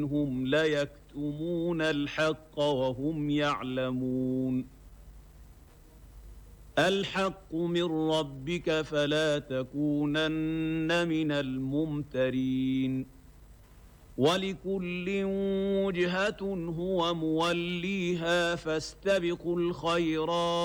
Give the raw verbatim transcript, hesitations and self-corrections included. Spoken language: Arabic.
هم ليكتمون الحق وهم يعلمون الحق من ربك فلا تكونن من الممترين ولكل وجهة هو موليها فاستبقوا الخيرات